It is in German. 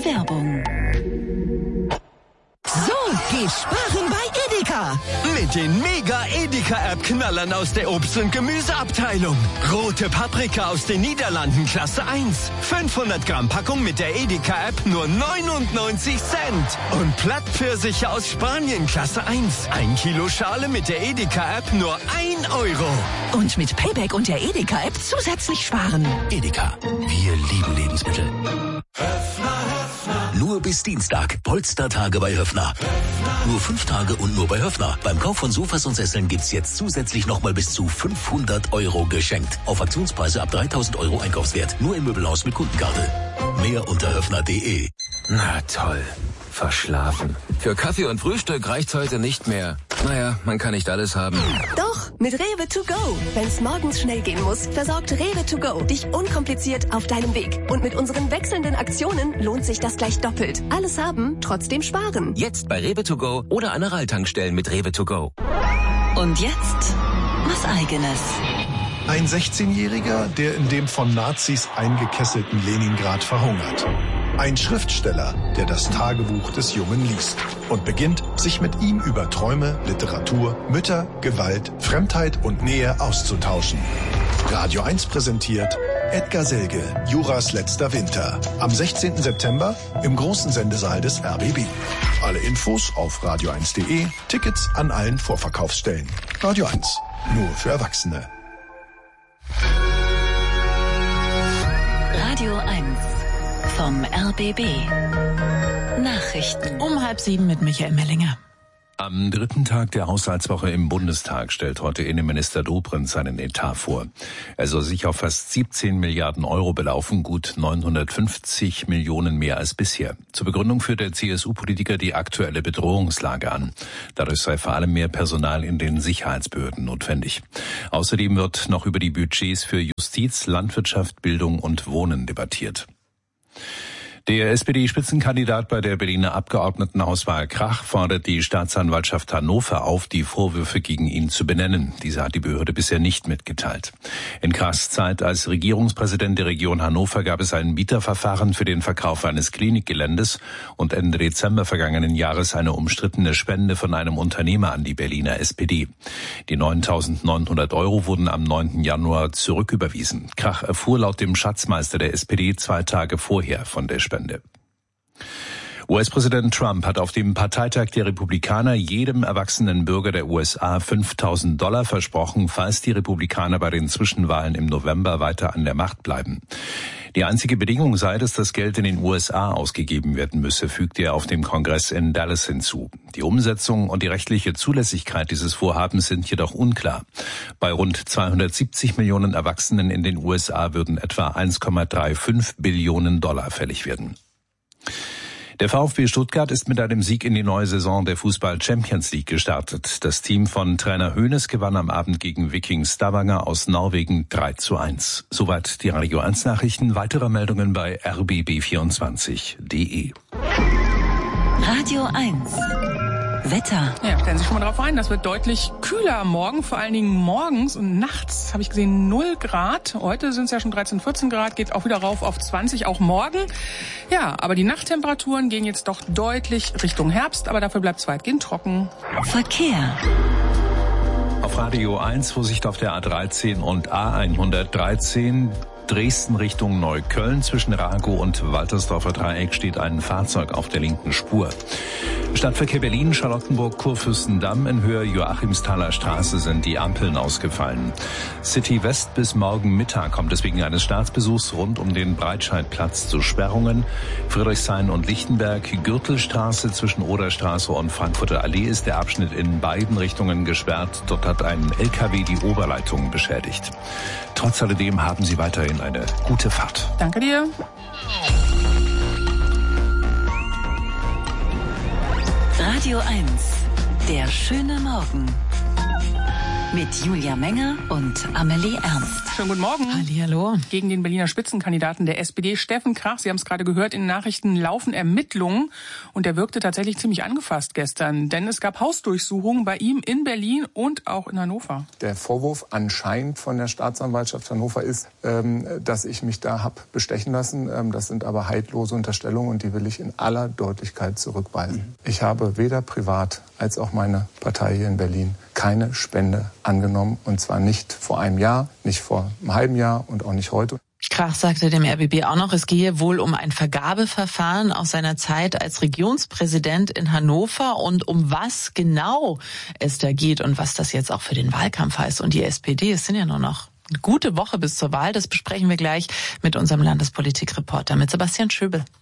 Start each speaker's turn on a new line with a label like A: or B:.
A: Werbung.
B: So geht sparen bei Edeka.
C: Mit den Mega-Edeka-App-Knallern aus der Obst- und Gemüseabteilung. Rote Paprika aus den Niederlanden Klasse 1. 500 Gramm Packung mit der Edeka-App nur 99 Cent. Und Plattpfirsiche aus Spanien Klasse 1. 1 Kilo Schale mit der Edeka-App nur 1 Euro.
B: Und mit Payback und der Edeka-App zusätzlich sparen.
D: Edeka, wir lieben Lebensmittel. Nur bis Dienstag. Polstertage bei Höffner. Nur 5 Tage und nur bei Höffner. Beim Kauf von Sofas und Sesseln gibt's jetzt zusätzlich nochmal bis zu 500 Euro geschenkt. Auf Aktionspreise ab 3.000 Euro Einkaufswert. Nur im Möbelhaus mit Kundenkarte. Mehr unter höffner.de.
E: Na toll. Verschlafen. Für Kaffee und Frühstück reicht's heute nicht mehr. Naja, man kann nicht alles haben.
F: Doch, mit Rewe to go. Wenn's morgens schnell gehen muss, versorgt Rewe to go dich unkompliziert auf deinem Weg. Und mit unseren wechselnden Aktionen lohnt sich das gleich doppelt. Alles haben, trotzdem sparen.
E: Jetzt bei Rewe to go oder an Aral-Tankstellen mit Rewe to go.
A: Und jetzt was Eigenes.
G: Ein 16-Jähriger, der in dem von Nazis eingekesselten Leningrad verhungert. Ein Schriftsteller, der das Tagebuch des Jungen liest und beginnt, sich mit ihm über Träume, Literatur, Mütter, Gewalt, Fremdheit und Nähe auszutauschen. Radio 1 präsentiert Edgar Selge, Juras letzter Winter. Am 16. September im großen Sendesaal des RBB. Alle Infos auf radio1.de, Tickets an allen Vorverkaufsstellen. Radio 1, nur für Erwachsene.
A: Radio 1 vom RBB. Nachrichten.
B: Um 6:30 mit Michael Mellinger.
H: Am dritten Tag der Haushaltswoche im Bundestag stellt heute Innenminister Dobrindt seinen Etat vor. Er soll sich auf fast 17 Milliarden Euro belaufen, gut 950 Millionen mehr als bisher. Zur Begründung führt der CSU-Politiker die aktuelle Bedrohungslage an. Dadurch sei vor allem mehr Personal in den Sicherheitsbehörden notwendig. Außerdem wird noch über die Budgets für Justiz, Landwirtschaft, Bildung und Wohnen debattiert. Der SPD-Spitzenkandidat bei der Berliner Abgeordnetenhauswahl Krach fordert die Staatsanwaltschaft Hannover auf, die Vorwürfe gegen ihn zu benennen. Diese hat die Behörde bisher nicht mitgeteilt. In Krachs Zeit als Regierungspräsident der Region Hannover gab es ein Bieterverfahren für den Verkauf eines Klinikgeländes und Ende Dezember vergangenen Jahres eine umstrittene Spende von einem Unternehmer an die Berliner SPD. Die 9.900 Euro wurden am 9. Januar zurücküberwiesen. Krach erfuhr laut dem Schatzmeister der SPD 2 Tage vorher von der Spende. US-Präsident Trump hat auf dem Parteitag der Republikaner jedem erwachsenen Bürger der USA $5.000 versprochen, falls die Republikaner bei den Zwischenwahlen im November weiter an der Macht bleiben. Die einzige Bedingung sei, dass das Geld in den USA ausgegeben werden müsse, fügte er auf dem Kongress in Dallas hinzu. Die Umsetzung und die rechtliche Zulässigkeit dieses Vorhabens sind jedoch unklar. Bei rund 270 Millionen Erwachsenen in den USA würden etwa $1,35 Billionen fällig werden. Der VfB Stuttgart ist mit einem Sieg in die neue Saison der Fußball-Champions League gestartet. Das Team von Trainer Hoeneß gewann am Abend gegen Viking Stavanger aus Norwegen 3:1. Soweit die Radio 1 Nachrichten. Weitere Meldungen bei rbb24.de.
A: Radio 1. Wetter.
I: Ja, stellen Sie sich schon mal drauf ein, das wird deutlich kühler morgen, vor allen Dingen morgens und nachts habe ich gesehen 0 Grad. Heute sind es ja schon 13, 14 Grad, geht auch wieder rauf auf 20, auch morgen. Ja, aber die Nachttemperaturen gehen jetzt doch deutlich Richtung Herbst, aber dafür bleibt es weitgehend trocken.
A: Verkehr.
H: Auf Radio 1 Vorsicht auf der A13 und A113. Dresden Richtung Neukölln. Zwischen Ragow und Waltersdorfer Dreieck steht ein Fahrzeug auf der linken Spur. Stadtverkehr Berlin, Charlottenburg, Kurfürstendamm in Höhe Joachimsthaler Straße sind die Ampeln ausgefallen. City West bis morgen Mittag kommt es wegen eines Staatsbesuchs rund um den Breitscheidplatz zu Sperrungen. Friedrichshain und Lichtenberg, Gürtelstraße zwischen Oderstraße und Frankfurter Allee ist der Abschnitt in beiden Richtungen gesperrt. Dort hat ein LKW die Oberleitung beschädigt. Trotz alledem haben Sie weiterhin eine gute Fahrt.
I: Danke dir.
A: Radio 1. Der schöne Morgen. mit Julia Menger und Amelie Ernst.
I: Schönen guten Morgen.
B: Hallihallo.
I: Gegen den Berliner Spitzenkandidaten der SPD, Steffen Krach, Sie haben es gerade gehört, in den Nachrichten laufen Ermittlungen. Und er wirkte tatsächlich ziemlich angefasst gestern, denn es gab Hausdurchsuchungen bei ihm in Berlin und auch in Hannover.
J: Der Vorwurf anscheinend von der Staatsanwaltschaft Hannover ist, dass ich mich da habe bestechen lassen. Das sind aber haltlose Unterstellungen und die will ich in aller Deutlichkeit zurückweisen. Ich habe weder privat als auch meine Partei hier in Berlin keine Spende angenommen. Und zwar nicht vor einem Jahr, nicht vor einem halben Jahr und auch nicht heute.
B: Krach sagte dem RBB auch noch, es gehe wohl um ein Vergabeverfahren aus seiner Zeit als Regionspräsident in Hannover und um was genau es da geht und was das jetzt auch für den Wahlkampf heißt. Und die SPD, es sind ja nur noch eine gute Woche bis zur Wahl. Das besprechen wir gleich mit unserem Landespolitikreporter, mit Sebastian Schöbel.